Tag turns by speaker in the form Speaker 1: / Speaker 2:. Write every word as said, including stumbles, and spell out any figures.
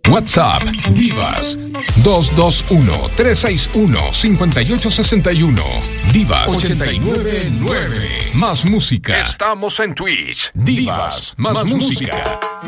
Speaker 1: WhatsApp Divas dos dos uno, tres seis uno, cinco ocho seis uno. Divas ochenta y nueve nueve. Más música. Estamos en Twitch. Divas más, más música. música.